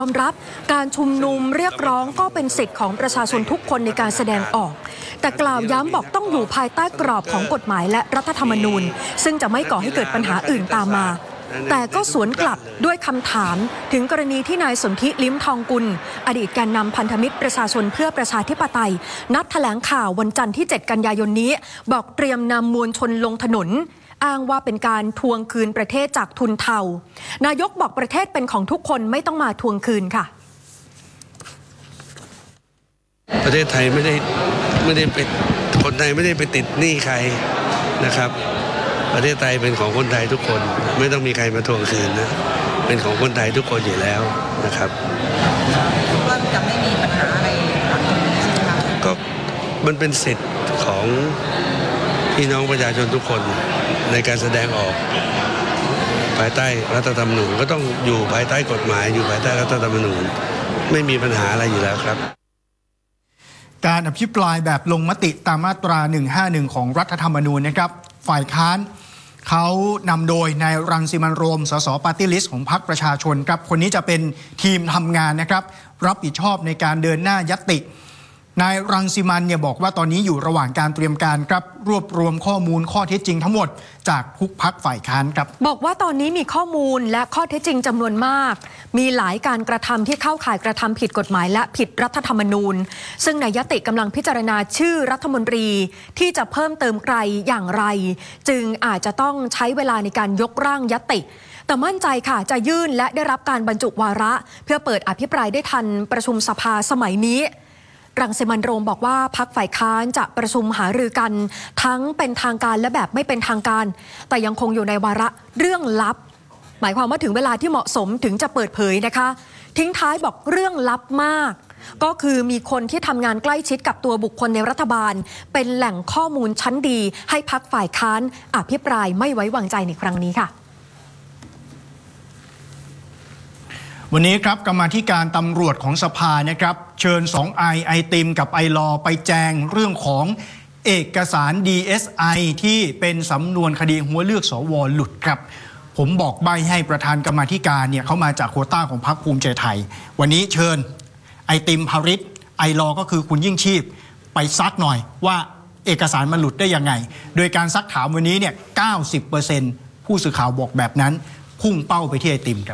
ยอมรับการชุมนุมเรียกร้องก็เป็นสิทธิ์ของประชาชนทุกคนในการแสดงออกแต่กล่าวย้ำบอกต้องอยู่ภายใต้กรอบของกฎหมายและรัฐธรรมนูญซึ่งจะไม่ก่อให้เกิดปัญหาอื่นตามมาแต่ก็สวนกลับด้วยคำถามถึงกรณีที่นายสนธิ ลิ้มทองกุลอดีตแกนนำพันธมิตรประชาชนเพื่อประชาธิปไตยนัดแถลงข่าววันจันทร์ที่ 7 กันยายนนี้บอกเตรียมนำมวลชนลงถนนอ้างว่าเป็นการทวงคืนประเทศจากทุนเทานายกบอกประเทศเป็นของทุกคนไม่ต้องมาทวงคืนค่ะประเทศไทยไม่ได้ไปคนไทยไม่ได้ไปติดหนี้ใครนะครับประเทศไทยเป็นของคนไทยทุกคนไม่ต้องมีใครมาทวงคืนนะเป็นของคนไทยทุกคนอยู่แล้วนะครับว่าจะไม่มีปัญหาอะไรใช่ไหมคะก็มันเป็นสิทธิ์ของพี่น้องประชาชนทุกคนในการแสดงออกภายใต้รัฐธรรมนูญก็ต้องอยู่ภายใต้กฎหมายอยู่ภายใต้รัฐธรรมนูญไม่มีปัญหาอะไรอยู่แล้วครับการอภิปรายแบบลงมติตามมาตรา 151 ของรัฐธรรมนูญนะครับฝ่ายค้านเขานำโดยนายรังสิมันต์โรมสสปาร์ตี้ลิสต์ของพรรคประชาชนครับคนนี้จะเป็นทีมทำงานนะครับรับผิดชอบในการเดินหน้าญัตตินายรังสิมันต์เนี่ยบอกว่าตอนนี้อยู่ระหว่างการเตรียมการครับรวบรวมข้อมูลข้อเท็จจริงทั้งหมดจากทุกพรรคฝ่ายค้านครับบอกว่าตอนนี้มีข้อมูลและข้อเท็จจริงจำนวนมากมีหลายการกระทำที่เข้าข่ายกระทำผิดกฎหมายและผิดรัฐธรรมนูญซึ่งนายญัตติกำลังพิจารณาชื่อรัฐมนตรีที่จะเพิ่มเติมใครอย่างไรจึงอาจจะต้องใช้เวลาในการยกร่างญัตติแต่มั่นใจค่ะจะยื่นและได้รับการบรรจุวาระเพื่อเปิดอภิปรายได้ทันประชุมสภาสมัยนี้รังสิมันต์โรมบอกว่าพรรคฝ่ายค้านจะประชุมหารือกันทั้งเป็นทางการและแบบไม่เป็นทางการแต่ยังคงอยู่ในวาระเรื่องลับหมายความว่าถึงเวลาที่เหมาะสมถึงจะเปิดเผยนะคะทิ้งท้ายบอกเรื่องลับมากก็คือมีคนที่ทำงานใกล้ชิดกับตัวบุคคลในรัฐบาลเป็นแหล่งข้อมูลชั้นดีให้พรรคฝ่ายค้านอภิปรายไม่ไว้วางใจในครั้งนี้ค่ะวันนี้ครับกรรมาธิการตำรวจของสภานะครับเชิญ2ไอติมกับไอลอไปแจงเรื่องของเอกสาร DSI ที่เป็นสำนวนคดีหัวเลือกสวหลุดครับผมบอกใบ้ให้ประธานกรรมาธิการเนี่ยเขามาจากโควต้าของพรรคภูมิใจไทยวันนี้เชิญไอติมภริษไอลอก็คือคุณยิ่งชีพไปซักหน่อยว่าเอกสารมันหลุดได้ยังไงโดยการซักถามวันนี้เนี่ย 90% ผู้สื่อข่าวบอกแบบนั้นพุ่งเป้าไปที่ไอติมครับ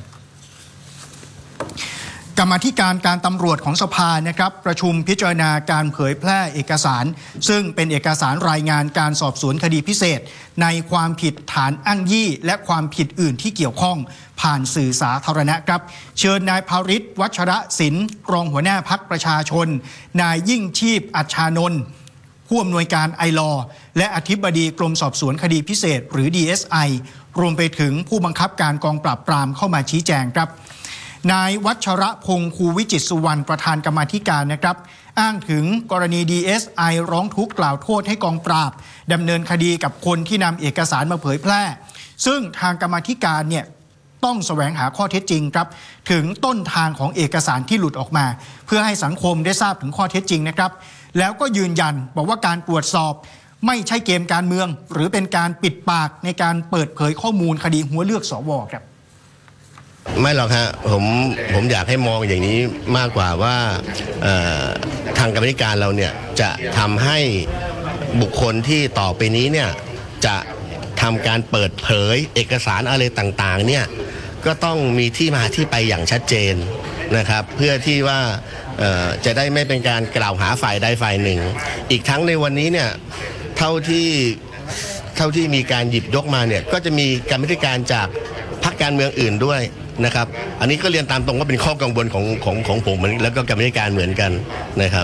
กรรมาธิการการตำรวจของสภานะครับประชุมพิจารณาการเผยแพร่เอกสารซึ่งเป็นเอกสารรายงานการสอบสวนคดีพิเศษในความผิดฐานอ้างยี่และความผิดอื่นที่เกี่ยวข้องผ่านสื่อสาธารณะครับเชิญนายภริษวัชรศิลป์รองหัวหน้าพรรคประชาชนนายยิ่งชีพอัชชานนท์ผู้อำนวยการไอลอและอธิบดีกรมสอบสวนคดีพิเศษหรือ DSI รวมไปถึงผู้บังคับการกองปราบปรามเข้ามาชี้แจงครับนายวัชรพงษ์คูวิจิตรสุวรรณประธานกรรมาธิการนะครับอ้างถึงกรณี DSI ร้องทุกข์กล่าวโทษให้กองปราบดำเนินคดีกับคนที่นำเอกสารมาเผยแพร่ซึ่งทางกรรมาธิการเนี่ยต้องแสวงหาข้อเท็จจริงครับถึงต้นทางของเอกสารที่หลุดออกมาเพื่อให้สังคมได้ทราบถึงข้อเท็จจริงนะครับแล้วก็ยืนยันบอกว่าการตรวจสอบไม่ใช่เกมการเมืองหรือเป็นการปิดปากในการเปิดเผยข้อมูลคดีหัวเลือกสวครับไม่หรอกฮะผมอยากให้มองอย่างนี้มากกว่าว่าทางกรรมการเราเนี่ยจะทำให้บุคคลที่ต่อไปนี้เนี่ยจะทำการเปิดเผยเอกสารอะไรต่างๆเนี่ยก็ต้องมีที่มาที่ไปอย่างชัดเจนนะครับเพื่อที่ว่าจะได้ไม่เป็นการกล่าวหาฝ่ายใดฝ่ายหนึ่งอีกทั้งในวันนี้เนี่ยเท่าที่มีการหยิบยกมาเนี่ยก็จะมีกรรมการจากพรรคการเมืองอื่นด้วยนะครับอันนี้ก็เรียนตามตรงว่าเป็นข้อกังวลของผมแล้วก็กรรมการเหมือนกันนะครับ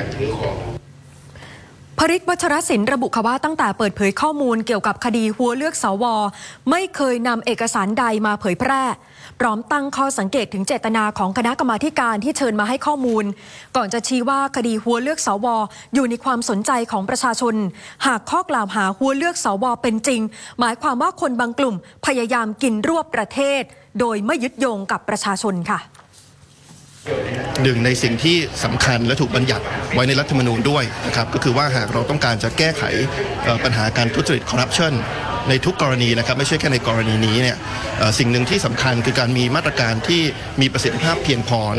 ภริษวัชรศิลป์ระบุว่าตั้งแต่เปิดเผยข้อมูลเกี่ยวกับคดีหัวเลือกสวไม่เคยนำเอกสารใดมาเผยแพร่พร้อมตั้งข้อสังเกตถึงเจตนาของคณะกรรมาการที่เชิญมาให้ข้อมูลก่อนจะชี้ว่าคดีหัวเลือกสวอยู่ในความสนใจของประชาชนหากข้อกล่าวหาหัวเลือกสวเป็นจริงหมายความว่าคนบางกลุ่มพยายามกินรวบประเทศโดยไม่ยึดโยงกับประชาชนค่ะหนึ่งในสิ่งที่สำคัญและถูกบัญญัติไว้ในรัฐธรรมนูญด้วยนะครับก็คือว่าหากเราต้องการจะแก้ไขปัญหาการทุจริตคอร์รัปชันในทุกกรณีนะครับไม่ใช่แค่ในกรณีนี้เนี่ยสิ่งหนึ่งที่สำคัญคือการมีมาตรการที่มีประสิทธิภาพเพียงพอ